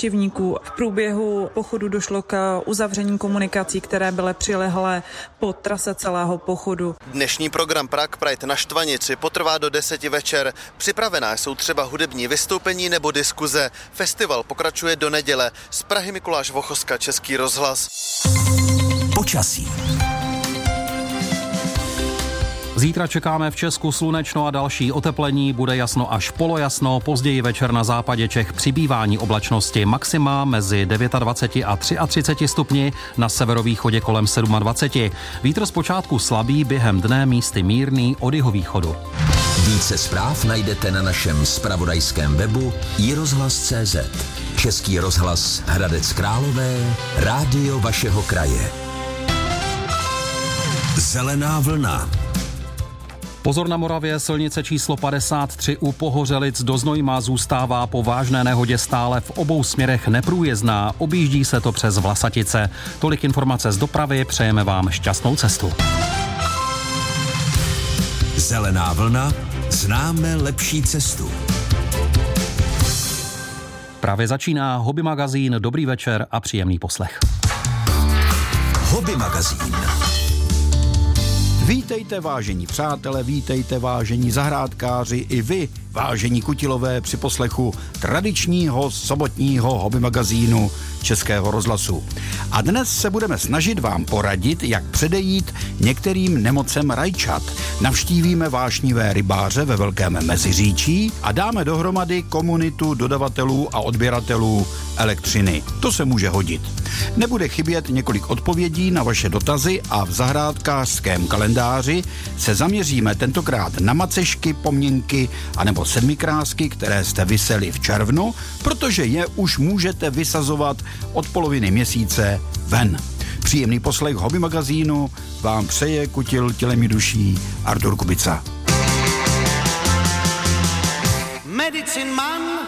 návštěvníků. V průběhu pochodu došlo k uzavření komunikací, které byly přilehlé po trase celého pochodu. Dnešní program Prague Pride na Štvanici potrvá do 10 večer. Připravená jsou třeba hudební vystoupení nebo diskuze. Festival pokračuje do neděle. Z Prahy Mikuláš Vochoska, Český rozhlas. Počasí. Zítra čekáme v Česku slunečno a další oteplení, bude jasno až polojasno, později večer na západě Čech přibývání oblačnosti, maxima mezi 29 a 33 stupni, na severovýchodě kolem 27. Vítr zpočátku slabý, během dne místy mírný od jihovýchodu. Více zpráv najdete na našem zpravodajském webu iRozhlas.cz. Český rozhlas Hradec Králové, rádio vašeho kraje. Zelená vlna. Pozor na Moravě, silnice číslo 53 u Pohořelic do Znojma zůstává po vážné nehodě stále v obou směrech neprůjezdná, objíždí se to přes Vlasatice. Tolik informace z dopravy, přejeme vám šťastnou cestu. Zelená vlna, známe lepší cestu. Právě začíná Hobby magazín, dobrý večer a příjemný poslech. Hobby magazín. Vítejte, vážení přátelé, vítejte, vážení zahrádkáři, i vy, vážení kutilové, při poslechu tradičního sobotního hobby magazínu Českého rozhlasu. A dnes se budeme snažit vám poradit, jak předejít některým nemocem rajčat. Navštívíme vášnivé rybáře ve Velkém Meziříčí a dáme dohromady komunitu dodavatelů a odběratelů elektřiny. To se může hodit. Nebude chybět několik odpovědí na vaše dotazy a v zahrádkářském kalendáři se zaměříme tentokrát na macešky, pomněnky anebo sedmikrásky, které jste vyseli v červnu, protože je už můžete vysazovat od poloviny měsíce ven. Příjemný poslech hobby magazínu vám přeje kutil tělem i duší Artur Kubica. Medicine Man